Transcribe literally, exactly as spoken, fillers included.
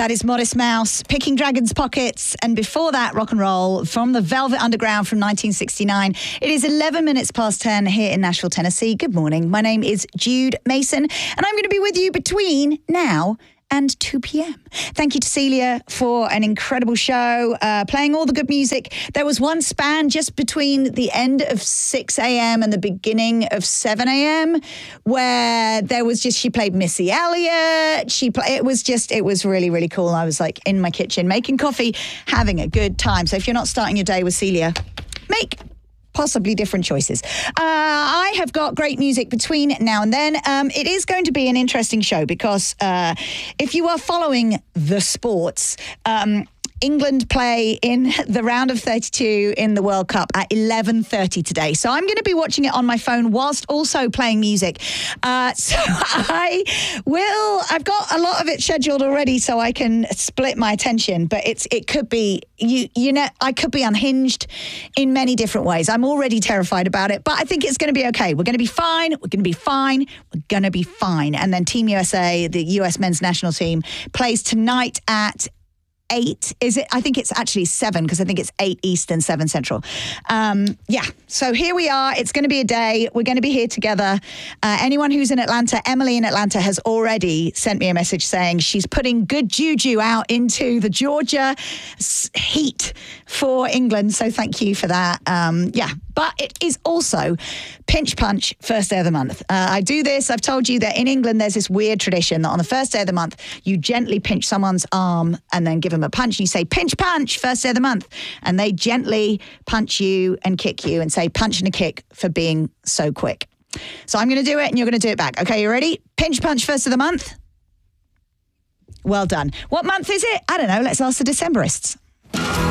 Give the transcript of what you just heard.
That is Modest Mouse, Picking Dragon's Pockets, and before that, Rock and Roll from the Velvet Underground from nineteen sixty-nine. It is eleven minutes past ten here in Nashville, Tennessee. Good morning. My name is Jude Mason, and I'm going to be with you between now and two p.m. Thank you to Celia for an incredible show, uh, playing all the good music. There was one span just between the end of six a.m. and the beginning of seven a.m. where there was just, she played Missy Elliott. She play, it was just, it was really, really cool. I was like in my kitchen making coffee, having a good time. So if you're not starting your day with Celia, make possibly different choices. Uh, I have got great music between now and then. Um, it is going to be an interesting show because uh, if you are following the sports, um, England play in the round of thirty-two in the World Cup at eleven thirty today. So I'm going to be watching it on my phone whilst also playing music. Uh, so I will, I've got a lot of it scheduled already so I can split my attention, but it's it could be, you you know, I could be unhinged in many different ways. I'm already terrified about it, but I think it's going to be okay. We're going to be fine. We're going to be fine. We're going to be fine. And then Team U S A, the U S men's national team, plays tonight at eight. Is it? I think it's actually seven because I think it's eight Eastern, seven Central. Um, yeah. So here we are. It's going to be a day. We're going to be here together. Uh, anyone who's in Atlanta, Emily in Atlanta has already sent me a message saying she's putting good juju out into the Georgia heat for England. So thank you for that. Um, yeah. But it is also Pinch Punch, first day of the month. Uh, I do this. I've told you that in England, there's this weird tradition that on the first day of the month, you gently pinch someone's arm and then give them a punch. And you say, pinch punch, first day of the month. And they gently punch you and kick you and say, punch and a kick for being so quick. So I'm going to do it and you're going to do it back. Okay, you ready? Pinch punch, first of the month. Well done. What month is it? I don't know. Let's ask the Decemberists.